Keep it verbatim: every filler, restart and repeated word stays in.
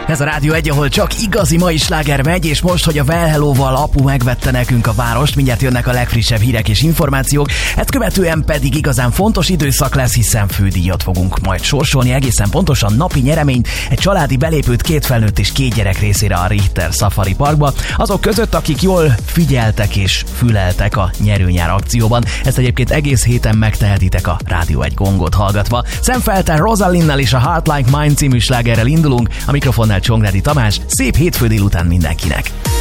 Ez a Rádió egy, ahol csak igazi mai sláger megy, és most, hogy a Well Hello-val apu megvette nekünk a várost, mindjárt jönnek a legfrissebb hírek és információk, ezt követően pedig igazán fontos időszak lesz, hiszen fődíjat fogunk majd sorsolni, egészen pontosan napi nyereményt, egy családi belépőt két felnőtt és két gyerek részére a Richter Safari Parkba, azok között, akik jól figyeltek és füleltek a nyerőnyár akcióban. Ezt egyébként egész héten megtehetitek a Rádió egy gongot hallgatva. Sam Felton, Rosalinnal és a Heart Like Mine című slágerrel indulunk, a mikrofonnál Csongrádi Tamás, szép hétfő délután mindenkinek!